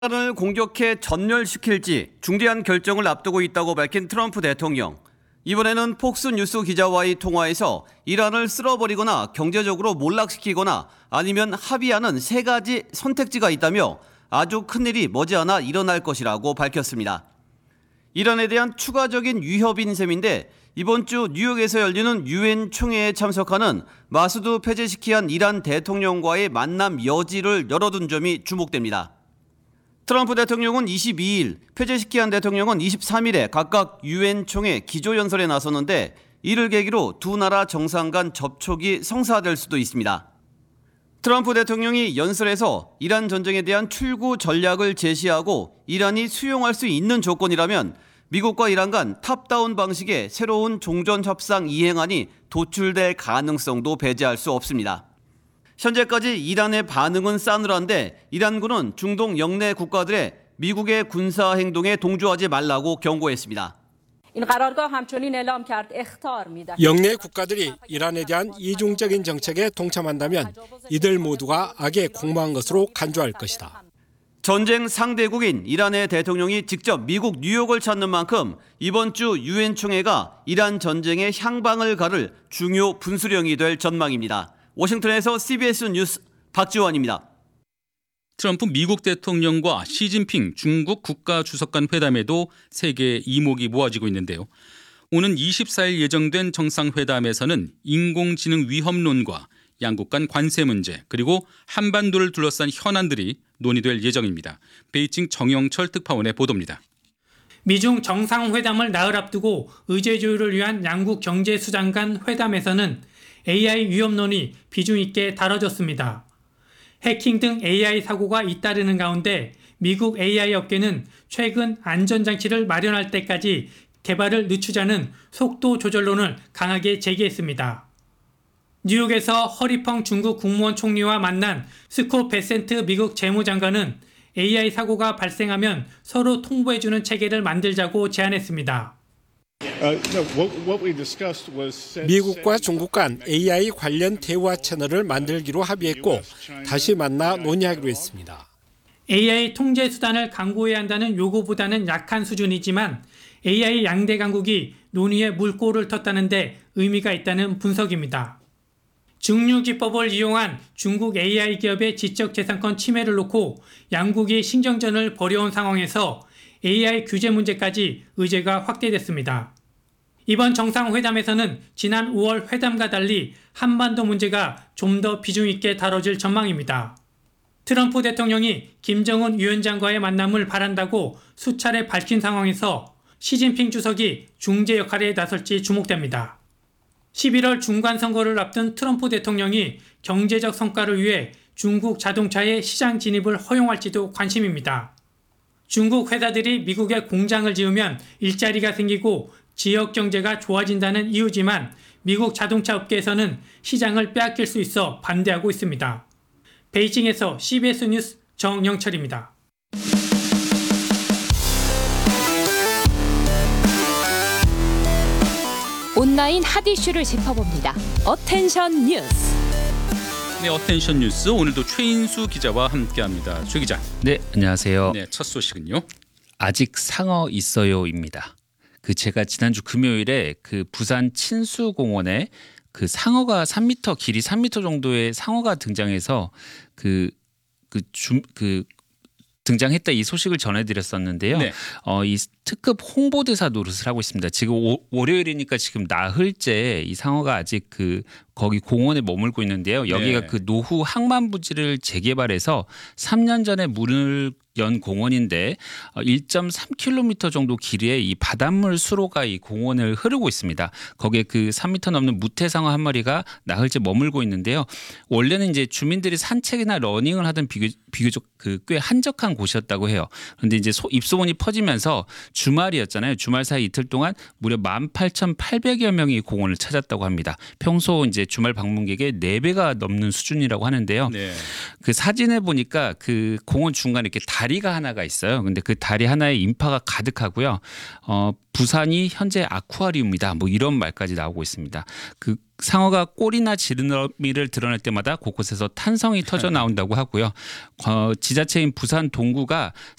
이란을 공격해 전멸시킬지 중대한 결정을 앞두고 있다고 밝힌 트럼프 대통령. 이번에는 폭스뉴스 기자와의 통화에서 이란을 쓸어버리거나 경제적으로 몰락시키거나 아니면 합의하는 세 가지 선택지가 있다며 아주 큰일이 머지않아 일어날 것이라고 밝혔습니다. 이란에 대한 추가적인 위협인 셈인데 이번 주 뉴욕에서 열리는 유엔 총회에 참석하는 마수드 페제시키안 이란 대통령과의 만남 여지를 열어둔 점이 주목됩니다. 트럼프 대통령은 22일, 페제시키안 대통령은 23일에 각각 유엔 총회 기조연설에 나섰는데 이를 계기로 두 나라 정상 간 접촉이 성사될 수도 있습니다. 트럼프 대통령이 연설에서 이란 전쟁에 대한 출구 전략을 제시하고 이란이 수용할 수 있는 조건이라면 미국과 이란 간 탑다운 방식의 새로운 종전협상 이행안이 도출될 가능성도 배제할 수 없습니다. 현재까지 이란의 반응은 싸늘한데 이란군은 중동 영내 국가들의 미국의 군사 행동에 동조하지 말라고 경고했습니다. 영내 국가들이 이란에 대한 이중적인 정책에 동참한다면 이들 모두가 악에 공모한 것으로 간주할 것이다. 전쟁 상대국인 이란의 대통령이 직접 미국 뉴욕을 찾는 만큼 이번 주 유엔 총회가 이란 전쟁의 향방을 가를 중요 분수령이 될 전망입니다. 워싱턴에서 CBS 뉴스 박지원입니다. 트럼프 미국 대통령과 시진핑 중국 국가주석 간 회담에도 세계의 이목이 모아지고 있는데요. 오는 24일 예정된 정상회담에서는 인공지능 위협론과 양국 간 관세 문제 그리고 한반도를 둘러싼 현안들이 논의될 예정입니다. 베이징 정영철 특파원의 보도입니다. 미중 정상회담을 나흘 앞두고 의제 조율을 위한 양국 경제수장 간 회담에서는 AI 위협론이 비중 있게 다뤄졌습니다. 해킹 등 AI 사고가 잇따르는 가운데 미국 AI 업계는 최근 안전장치를 마련할 때까지 개발을 늦추자는 속도 조절론을 강하게 제기했습니다. 뉴욕에서 허리펑 중국 국무원 총리와 만난 스콧 베센트 미국 재무장관은 AI 사고가 발생하면 서로 통보해주는 체계를 만들자고 제안했습니다. 미국과 중국 간 AI 관련 대화 채널을 만들기로 합의했고 다시 만나 논의하기로 했습니다. AI 통제 수단을 강구해야 한다는 요구보다는 약한 수준이지만 AI 양대 강국이 논의에 물꼬를 텄다는 데 의미가 있다는 분석입니다. 증류기법을 이용한 중국 AI 기업의 지적재산권 침해를 놓고 양국이 신경전을 벌여온 상황에서 AI 규제 문제까지 의제가 확대됐습니다. 이번 정상회담에서는 지난 5월 회담과 달리 한반도 문제가 좀 더 비중 있게 다뤄질 전망입니다. 트럼프 대통령이 김정은 위원장과의 만남을 바란다고 수차례 밝힌 상황에서 시진핑 주석이 중재 역할에 나설지 주목됩니다. 11월 중간선거를 앞둔 트럼프 대통령이 경제적 성과를 위해 중국 자동차의 시장 진입을 허용할지도 관심입니다. 중국 회사들이 미국에 공장을 지으면 일자리가 생기고 지역 경제가 좋아진다는 이유지만 미국 자동차 업계에서는 시장을 빼앗길 수 있어 반대하고 있습니다. 베이징에서 CBS 뉴스 정영철입니다. 온라인 핫 이슈를 짚어봅니다. 어텐션 뉴스. 네, 어텐션 뉴스 오늘도 최인수 기자와 함께합니다. 최 기자. 네, 안녕하세요. 네, 첫 소식은요. 아직 상어 있어요입니다. 제가 지난주 금요일에 부산 친수공원에 상어가 3m 길이 3m 정도의 상어가 등장해서 등장했다 이 소식을 전해드렸었는데요. 네. 이 특급 홍보대사 노릇을 하고 있습니다. 지금 월요일이니까 지금 나흘째 이 상어가 아직 거기 공원에 머물고 있는데요. 여기가 네. 노후 항만부지를 재개발해서 3년 전에 문을 연 공원인데 1.3km 정도 길이의 이 바닷물 수로가 이 공원을 흐르고 있습니다. 거기에 3m 넘는 무태상어 한 마리가 나흘째 머물고 있는데요. 원래는 이제 주민들이 산책이나 러닝을 하던 비교적 꽤 한적한 곳이었다고 해요. 그런데 이제 입소문이 퍼지면서 주말이었잖아요. 주말 사이 이틀 동안 무려 18,800여 명이 공원을 찾았다고 합니다. 평소 이제 주말 방문객의 4배가 넘는 수준이라고 하는데요. 네. 그 사진에 보니까 그 공원 중간에 이렇게 다리가 하나가 있어요. 근데 그 다리 하나에 인파가 가득하고요. 부산이 현재 아쿠아리움이다. 뭐 이런 말까지 나오고 있습니다. 그 상어가 꼬리나 지느러미를 드러낼 때마다 곳곳에서 탄성이 터져 나온다고 하고요. 지자체인 부산 동구가